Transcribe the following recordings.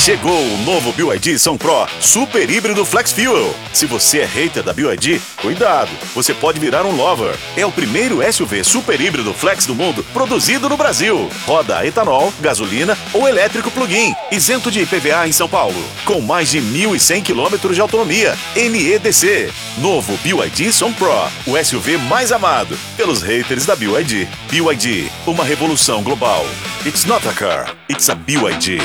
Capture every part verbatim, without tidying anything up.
Chegou o novo B Y D Som Pro Super Híbrido Flex Fuel. Se você é hater da B Y D, cuidado, você pode virar um lover. É o primeiro S U V super híbrido flex do mundo produzido no Brasil. Roda a etanol, gasolina ou elétrico plug-in, isento de I P V A em São Paulo, com mais de mil e cem quilômetros de autonomia, N E D C. Novo B Y D Som Pro, o S U V mais amado pelos haters da B Y D. B Y D, uma revolução global. It's not a car, it's a B Y D.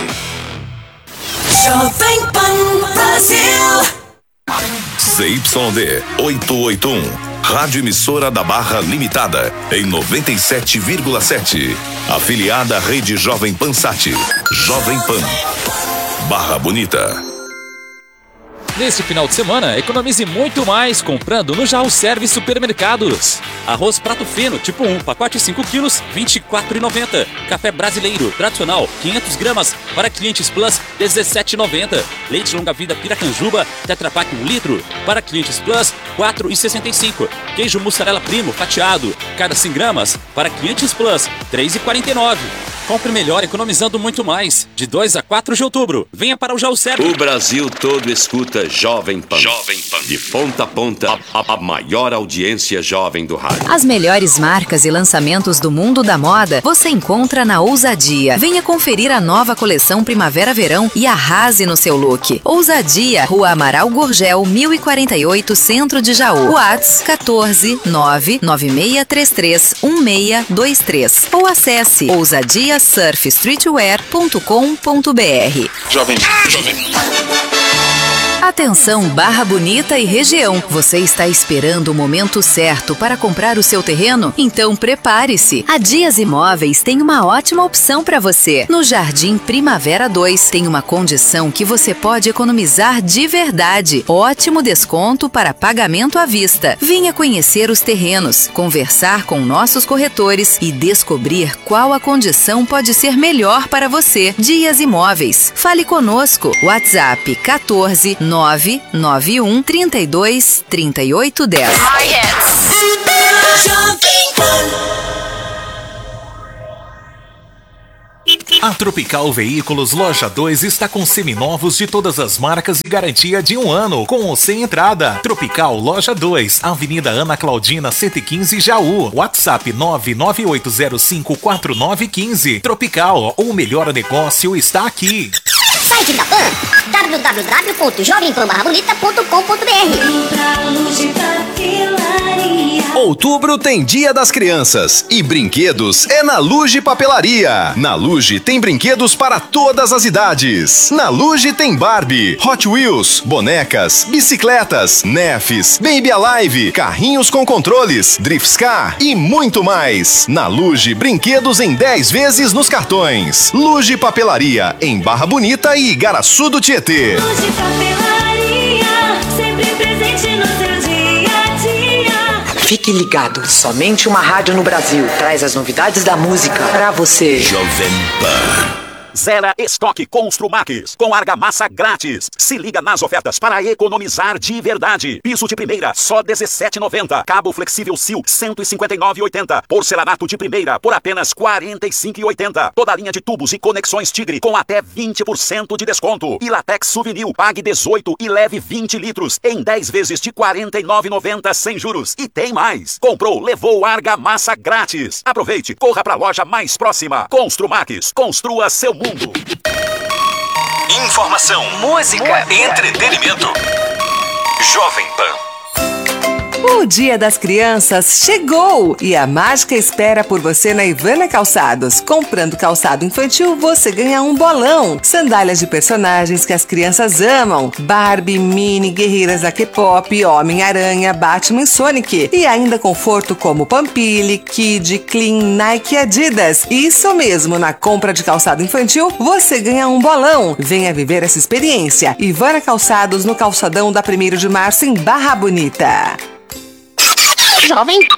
Jovem Pan Brasil. C Y D oitocentos e oitenta e um, Rádio Emissora da Barra Limitada, em noventa e sete vírgula sete. Afiliada à Rede Jovem Pan Sat. Jovem Pan. Barra Bonita. Neste final de semana, economize muito mais comprando no Jaú Service Supermercados. Arroz prato fino, tipo um, pacote cinco quilos, vinte e quatro reais e noventa centavos. Café brasileiro, tradicional, quinhentas gramas, para clientes Plus, dezessete reais e noventa centavos. Leite longa-vida Piracanjuba, Tetra Pak um litro, para clientes Plus, quatro reais e sessenta e cinco centavos. Queijo mussarela primo, fatiado, cada cem gramas, para clientes Plus, três reais e quarenta e nove centavos. Compre melhor economizando muito mais. De dois a quatro de outubro. Venha para o Jaú Service. O Brasil todo escuta Jovem Pan. Jovem Pan. De ponta a ponta, a, a, a maior audiência jovem do rádio. As melhores marcas e lançamentos do mundo da moda você encontra na Ousadia. Venha conferir a nova coleção Primavera-Verão e arrase no seu look. Ousadia, Rua Amaral Gurgel, mil e quarenta e oito, Centro de Jaú. WhatsApp quatorze, nove nove seis três três, um seis dois três. Ou acesse ousadia surf streetwear ponto com ponto br. Jovem, jovem. Atenção Barra Bonita e região. Você está esperando o momento certo para comprar o seu terreno? Então prepare-se. A Dias Imóveis tem uma ótima opção para você. No Jardim Primavera dois tem uma condição que você pode economizar de verdade. Ótimo desconto para pagamento à vista. Venha conhecer os terrenos, conversar com nossos corretores e descobrir qual a condição pode ser melhor para você. Dias Imóveis. Fale conosco. WhatsApp quatorze, nove nove um, trinta e dois, trinta e oito, dez. A Tropical Veículos Loja dois está com seminovos de todas as marcas e garantia de um ano, com ou sem entrada. Tropical Loja dois, Avenida Ana Claudina, cento e quinze, Jaú. WhatsApp nove nove oito zero cinco quatro nove um cinco. Tropical, o melhor negócio está aqui. Site da Pan, w w w ponto jovem pan barra bonita ponto com ponto br. Outubro tem Dia das Crianças e brinquedos é na Luge Papelaria. Na Luge tem brinquedos para todas as idades. Na Luge tem Barbie, Hot Wheels, bonecas, bicicletas, Nefs, Baby Alive, carrinhos com controles, Drifts Car e muito mais. Na Luge, brinquedos em dez vezes nos cartões. Luge Papelaria, em Barra Bonita e Igaraçu do Tietê. Luge Papelaria, sempre presente no seu dia a dia. Fique ligado, somente uma rádio no Brasil traz as novidades da música pra você. Jovem Pan. Zera estoque Construmax com argamassa grátis. Se liga nas ofertas para economizar de verdade. Piso de primeira, só dezessete reais e noventa centavos. Cabo flexível Sil, cento e cinquenta e nove reais e oitenta centavos. Porcelanato de primeira, por apenas quarenta e cinco reais e oitenta centavos. Toda a linha de tubos e conexões Tigre com até vinte por cento de desconto. E Latex Souvenir, pague dezoito e leve vinte litros em dez vezes de quarenta e nove reais e noventa centavos sem juros. E tem mais. Comprou, levou argamassa grátis. Aproveite, corra para a loja mais próxima. Construmax, construa seu mundo. Informação, música, entretenimento. Jovem Pan. O Dia das Crianças chegou e a mágica espera por você na Ivana Calçados. Comprando calçado infantil, você ganha um bolão. Sandálias de personagens que as crianças amam. Barbie, Minnie, Guerreiras da K-pop, Homem-Aranha, Batman e Sonic. E ainda conforto como Pampili, Kid, Clean, Nike e Adidas. Isso mesmo, na compra de calçado infantil, você ganha um bolão. Venha viver essa experiência. Ivana Calçados, no calçadão da primeiro de março, em Barra Bonita. Jovem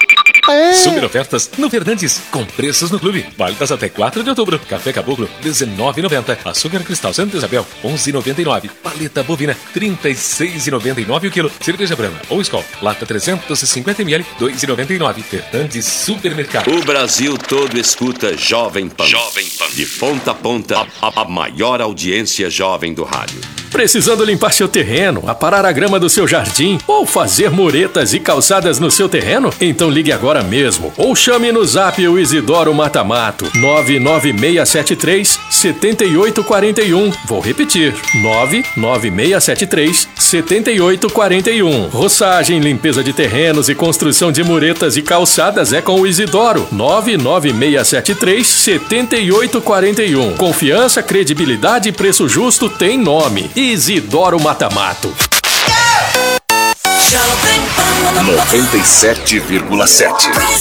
Super ofertas no Fernandes, com preços no clube. Válidas até quatro de outubro. Café Caboclo, dezenove e noventa. Açúcar Cristal Santa Isabel, onze e noventa e nove. Paleta bovina, trinta e seis e noventa e nove o quilo. Cerveja Brahma ou Skol, lata trezentos e cinquenta mililitros, dois e noventa e nove. Fernandes Supermercado. O Brasil todo escuta Jovem Pan. Jovem Pan. De ponta a ponta, a, a, a maior audiência jovem do rádio. Precisando limpar seu terreno, aparar a grama do seu jardim ou fazer muretas e calçadas no seu terreno? Então ligue agora mesmo ou chame no zap o Isidoro Matamato nove nove seis sete três sete oito quatro um. Vou repetir, nove nove seis sete três sete oito quatro um. Roçagem, limpeza de terrenos e construção de muretas e calçadas é com o Isidoro nove nove seis sete três sete oito quatro um. Confiança, credibilidade e preço justo tem nome. Isidoro Matamato. noventa e sete vírgula sete.